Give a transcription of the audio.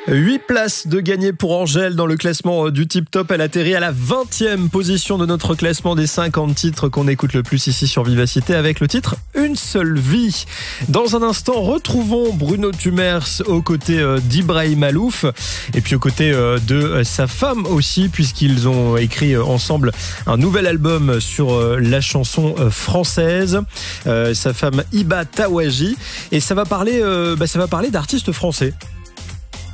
8 places de gagné pour Angèle dans le classement du Tip Top. Elle atterrit à la 20e position de notre classement des 50 titres qu'on écoute le plus ici sur Vivacité avec le titre Une seule vie. Dans un instant, retrouvons Bruno Tumers aux côtés d'Ibrahim Alouf et puis aux côtés de sa femme aussi, puisqu'ils ont écrit ensemble un nouvel album sur la chanson française. Sa femme Iba Tawaji, et ça va parler d'artistes français.